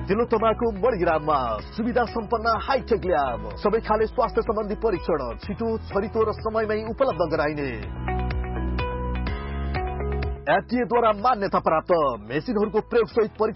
माथिल्लो तमाको मणिग्राममा सुविधा सम्पन्न हाईटेक ल्याब, सबै खाले स्वास्थ्य सम्बन्धी परीक्षण छिटो, छरितो र समयमै उपलब्ध गराइने। एफडीए द्वारा मान्यता प्राप्त मेसिनहरूको प्रयोगसहित